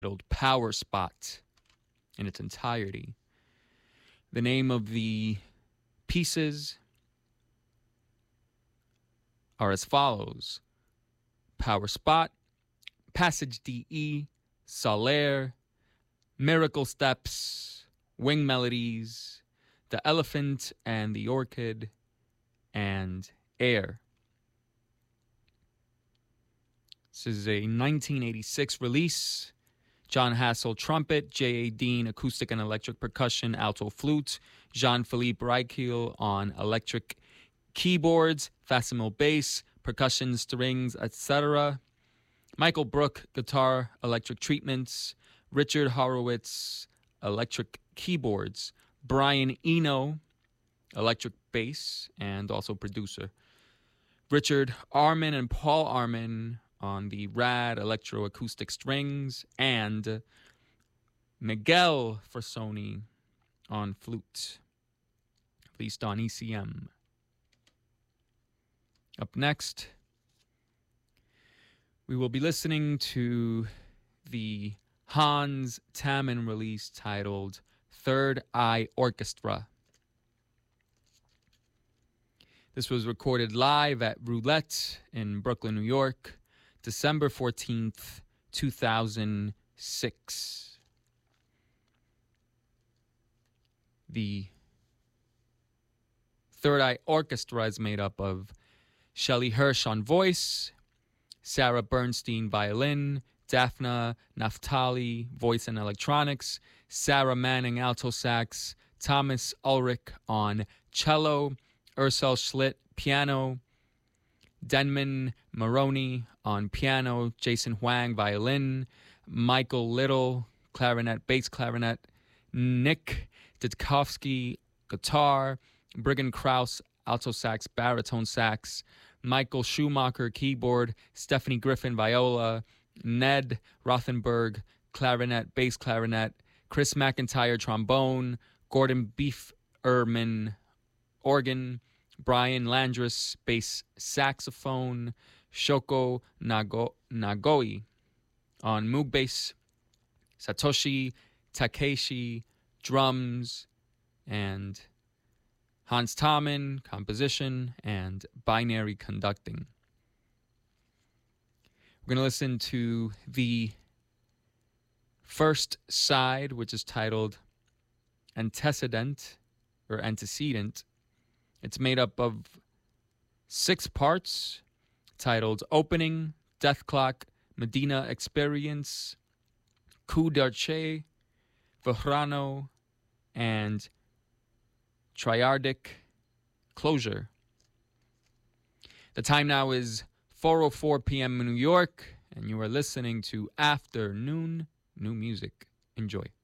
titled Power Spot in its entirety. The name of the pieces are as follows: Power Spot, Passage DE, Solaire, Miracle Steps, Wing Melodies, The Elephant and the Orchid, and Air. This is a 1986 release. John Hassel trumpet, J.A. Dean acoustic and electric percussion, alto flute, Jean-Philippe Reichel on electric keyboards, Fasimil bass, percussion, strings, etc. Michael Brook guitar, electric treatments, Richard Horowitz electric keyboards, Brian Eno electric bass and also producer, Richard Arman and Paul Arman on the rad electroacoustic strings, and Miguel Frassoni on flute, released on ECM. Up next, we will be listening to the Hans Tammen release titled Third Eye Orchestra. This was recorded live at Roulette in Brooklyn, New York, December 14th, 2006. The Third Eye Orchestra is made up of Shelley Hirsch on voice, Sarah Bernstein violin, Daphna Naftali voice and electronics, Sarah Manning alto sax, Thomas Ulrich on cello, Ursel Schlitt piano, Denman Maroney on piano, Jason Huang violin, Michael Little clarinet, bass clarinet, Nick Ditkovsky guitar, Briggan Krause alto sax, baritone sax, Michael Schumacher keyboard, Stephanie Griffin viola, Ned Rothenberg clarinet, bass clarinet, Chris McIntyre trombone, Gordon Beeferman organ, Brian Landris bass saxophone, Shoko Nagoi on Moog bass, Satoshi Takeshi drums, and Hans Tammen composition and binary conducting. We're going to listen to the first side, which is titled Antecedent or Antecedent. It's made up of 6 parts titled Opening, Death Clock, Medina Experience, Coup d'Arche, Verano, and Triardic Closure. The time now is 4:04 p.m. in New York, and you are listening to Afternoon New Music. Enjoy.